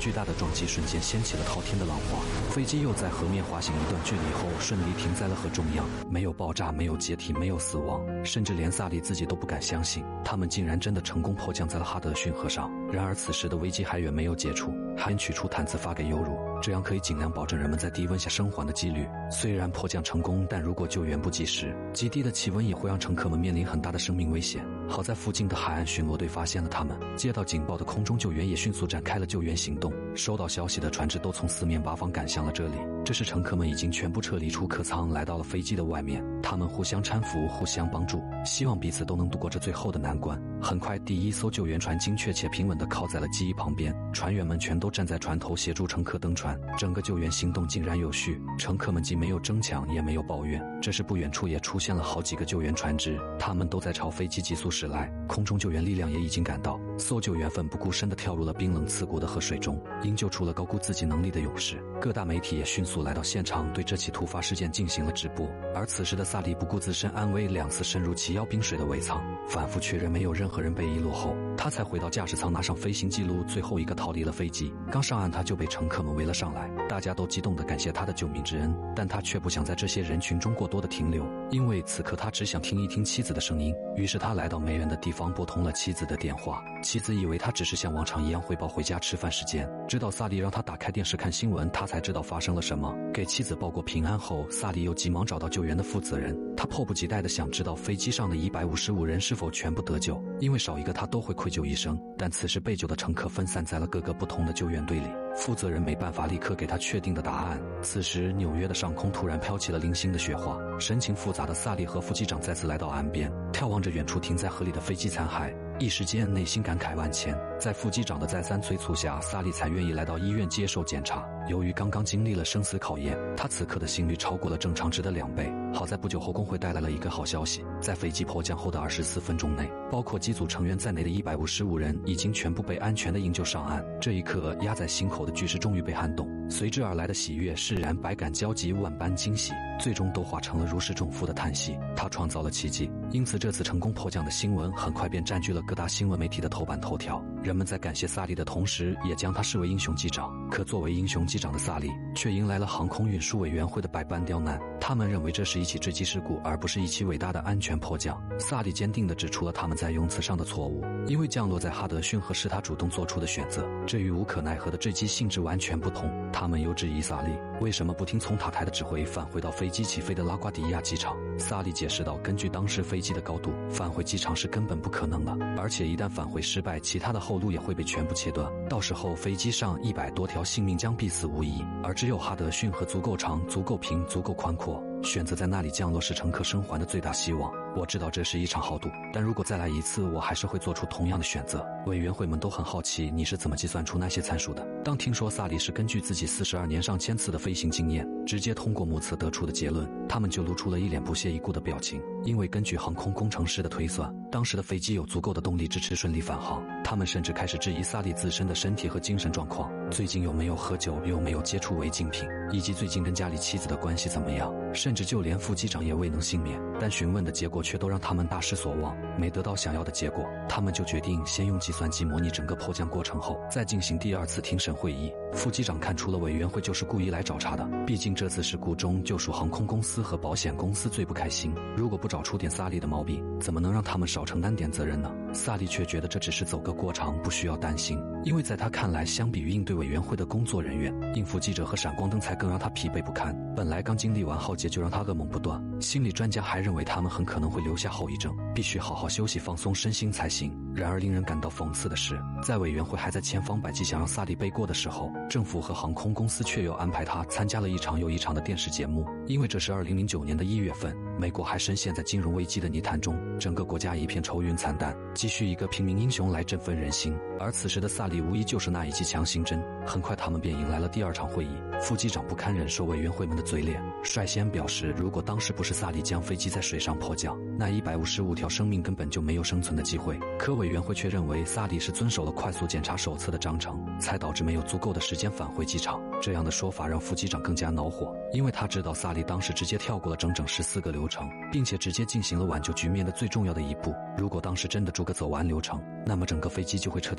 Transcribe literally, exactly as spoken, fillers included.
巨大的撞击瞬间掀起了滔天的浪花，飞机又在河面滑行一段距离后顺利停在了河中央，没有爆炸，没有解体，没有死亡，甚至连萨利自己都不敢相信，他们竟然真的成功迫降在了哈德逊河上。然而此时的危机还远没有解除，海恩取出毯子发给尤如，这样可以尽量保证人们在低温下生还的几率。虽然迫降成功，但如果救援不及时，极低的气温也会让乘客们面临很大的生命危险。好在附近的海岸巡逻队发现了他们，接到警报的空中救援也迅速展开了救援行动，收到消息的船只都从四面八方赶向了这里。这时乘客们已经全部撤离出客舱，来到了飞机的外面，他们互相搀扶，互相帮助，希望彼此都能度过这最后的难关。很快，第一艘救援船精确且平稳地靠在了机翼旁边，船员们全都站在船头协助乘客登船，整个救援行动井然有序，乘客们既没有争抢也没有抱怨。这时不远处也出现了好几个救援船只，他们都在朝飞机急速驶来，空中救援力量也已经赶到，搜救员奋不顾身地跳入了冰冷刺骨的河水中，营救出了高估自己能力的勇士。各大媒体也迅速来到现场，对这起突发事件进行了直播。而此时的萨利不顾自身安危，两次深入齐腰冰水的尾舱，反复确认没有任何人被遗落后，他才回到驾驶舱拿上飞行记录，最后一个逃离了飞机。刚上岸他就被乘客们围了上来，大家都激动地感谢他的救命之恩，但他却不想在这些人群中过多的停留，因为此刻他只想听一听妻子的声音。于是他来到没人的地方拨通了妻子的电话，妻子以为他只是像往常一样汇报回家吃饭时间，直到萨利让他打开电视看新闻，他才知道发生了什么。给妻子报过平安后，萨利又急忙找到救援的负责人，他迫不及待地想知道飞机上的一百五十五人是否全部得救，因为少一个他都会愧疚一生。但此时被救的乘客分散在了各个不同的救援队里，负责人没办法立刻给他确定的答案。此时纽约的上空突然飘起了零星的雪花，神情复杂的萨利和副机长再次来到岸边，眺望着远处停在河里的飞机残骸，一时间内心感慨万千。在副机长的再三催促下，萨利才愿意来到医院接受检查。由于刚刚经历了生死考验，他此刻的心率超过了正常值的两倍。好在不久后工会带来了一个好消息，在飞机迫降后的二十四分钟内，包括机组成员在内的一百五十五人已经全部被安全的营救上岸。这一刻压在心口的巨石终于被撼动，随之而来的喜悦释然，百感交集，万般惊喜，最终都化成了如释重负的叹息。他创造了奇迹，因此这次成功迫降的新闻很快便占据了各大新闻媒体的头版头条。人们在感谢萨利的同时，也将他视为英雄机长。可作为英雄机长的萨利，却迎来了航空运输委员会的百般刁难。他们认为这是一起坠机事故，而不是一起伟大的安全迫降。萨利坚定地指出了他们在用词上的错误，因为降落在哈德逊河是他主动做出的选择，这与无可奈何的坠机性质完全不同。他们又质疑萨利为什么不听从塔台的指挥返回到飞机起飞的拉瓜迪亚机场。萨利解释道，根据当时飞机的高度，返回机场是根本不可能的，而且一旦返回失败，其他的后路也会被全部切断，到时候飞机上一百多条性命将必死无疑。而只有哈德逊河足够长、足够平、足够宽阔，选择在那里降落是乘客生还的最大希望。我知道这是一场豪赌，但如果再来一次，我还是会做出同样的选择。委员会们都很好奇你是怎么计算出那些参数的。当听说萨利是根据自己四十二年上千次的飞行经验，直接通过目测得出的结论，他们就露出了一脸不屑一顾的表情。因为根据航空工程师的推算，当时的飞机有足够的动力支持顺利返航。他们甚至开始质疑萨利自身的身体和精神状况，最近有没有喝酒，有没有接触违禁品，以及最近跟家里妻子的关系怎么样，甚至就连副机长也未能幸免。但询问的结果却都让他们大失所望，没得到想要的结果，他们就决定先用计算机模拟整个迫降过程后再进行第二次庭审会议。副机长看出了委员会就是故意来找茬的，毕竟这次事故中就属航空公司和保险公司最不开心，如果不找出点萨利的毛病，怎么能让他们少承担点责任呢？萨利却觉得这只是走个过场，不需要担心，因为在他看来，相比于应对委员会的工作人员，应付记者和闪光灯才更让他疲惫不堪。本来刚经历完浩劫就让他噩梦不断，心理专家还认为他们很可能会留下后遗症，必须好好休息放松身心才行。然而令人感到讽刺的是，在委员会还在千方百计想让萨利背锅的时候，政府和航空公司却又安排他参加了一场又一场的电视节目。因为这是二零零九年的一月份，美国还深陷在金融危机的泥潭中，整个国家一片愁云惨淡，急需一个平民英雄来振奋人心。而此时的萨利无疑就是那一剂强心针。很快他们便迎来了第二场会议，副机长不堪忍受委员会们的嘴脸，率先表示，如果当时不是萨利将飞机在水上迫降，那一百五十五条生命根本就没有生存的机会。可委员会却认为萨利是遵守了快速检查手册的章程，才导致没有足够的时间返回机场。这样的说法让副机长更加恼火，因为他知道萨利当时直接跳过了整整十四个流程，并且直接进行了挽救局面的最重要的一步。如果当时真的逐个走完流程，那么整个飞机就会彻底